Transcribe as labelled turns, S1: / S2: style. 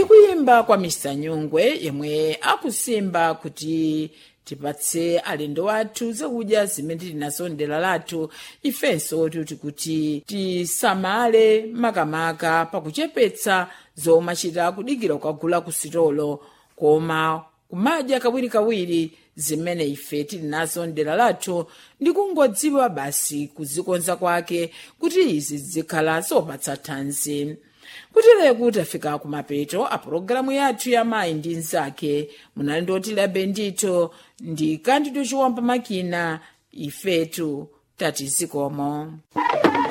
S1: ndi kuyimba kwa Mr. Nyungwe yemwe akusimba kuti tipatse alendo wathu zakudya zimene tili nazo ndela lathu. Ifenso kuti tisamale makamaka pakuchepetsa zomachita kudikira kukagula ku sitolo, koma kumadya kawirikawiri zimene ife tili nazo ndela lathu ndi kungodziwa basi kuzikonza kwake kuti izi zikhala zopatsa thanzi. Kutere kuti afika kumapeto a pologalamu yathu ya mayi ndi nzake. Munali ndotila Bendito ndi Candido Chiwamba makina. Ifetu tati zikomo.